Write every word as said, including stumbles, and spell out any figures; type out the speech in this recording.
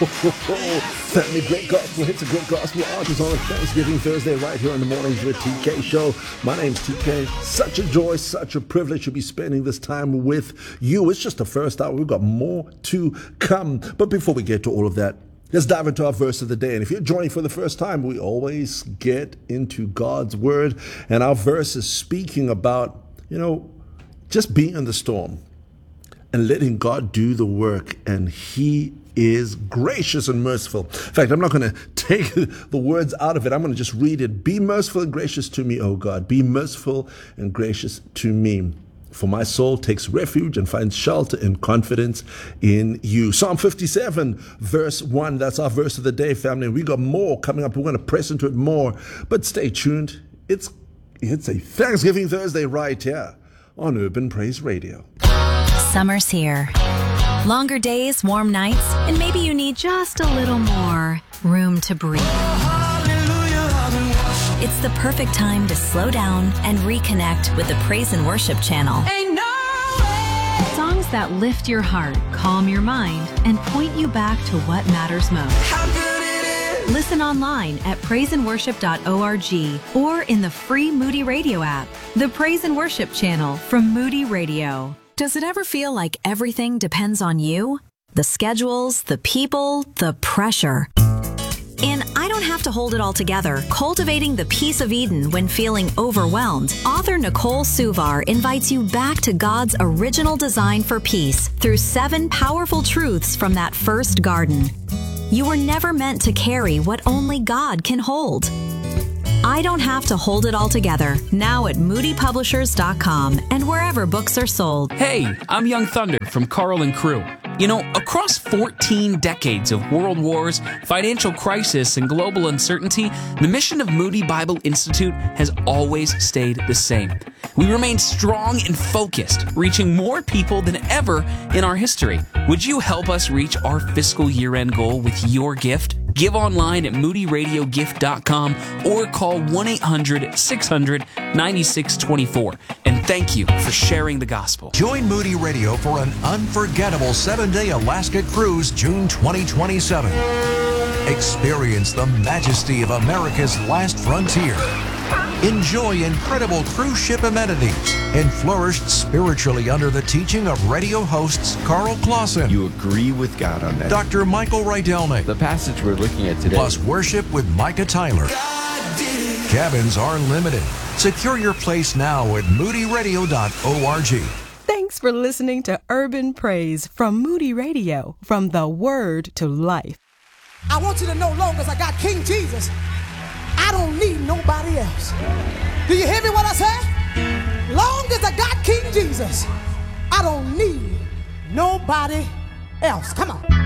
Family, great gospel hits, a great gospel artist on a Thanksgiving Thursday right here on the Mornings with T K show. My name's T K. Such a joy, such a privilege to be spending this time with you. It's just the first hour. We've got more to come. But before we get to all of that, let's dive into our verse of the day. And if you're joining for the first time, we always get into God's word. And our verse is speaking about, you know, just being in the storm and letting God do the work. And He is gracious and merciful. In fact, I'm not going to take the words out of it. I'm going to just read it. Be merciful and gracious to me, O God. Be merciful and gracious to me. For my soul takes refuge and finds shelter and confidence in you. Psalm fifty-seven, verse one. That's our verse of the day, family. We got more coming up. We're going to press into it more. But stay tuned. It's, it's a Thanksgiving Thursday right here on Urban Praise Radio. Summer's here. Longer days, warm nights, and maybe you need just a little more room to breathe. It's the perfect time to slow down and reconnect with the Praise and Worship channel. Ain't no way. Songs that lift your heart, calm your mind, and point you back to what matters most. How good it is. Listen online at praise and worship dot org or in the free Moody Radio app. The Praise and Worship channel from Moody Radio. Does it ever feel like everything depends on you? The schedules, the people, the pressure. In I Don't Have to Hold It All Together, Cultivating the Peace of Eden When Feeling Overwhelmed, author Nicole Suvar invites you back to God's original design for peace through seven powerful truths from that first garden. You were never meant to carry what only God can hold. I Don't Have to Hold It All Together, now at moody publishers dot com and wherever books are sold. Hey, I'm Young Thunder from Carl and Crew. You know, across fourteen decades of world wars, financial crisis, and global uncertainty, the mission of Moody Bible Institute has always stayed the same. We remain strong and focused, reaching more people than ever in our history. Would you help us reach our fiscal year-end goal with your gift? Give online at moody radio gift dot com or call one eight hundred six hundred nine six two four. And thank you for sharing the gospel. Join Moody Radio for an unforgettable seven-day Alaska cruise June twenty twenty-seven. Experience the majesty of America's last frontier. Enjoy incredible cruise ship amenities and flourish spiritually under the teaching of radio hosts Carl Clausen. You agree with God on that. Doctor Michael Rydelnik. The passage we're looking at today. Plus worship with Micah Tyler. Cabins are limited. Secure your place now at moody radio dot org. Thanks for listening to Urban Praise from Moody Radio, from the Word to Life. I want you to know, long as I got King Jesus, I don't need nobody else. Do you hear me what I say? Long as I got King Jesus, I don't need nobody else. Come on.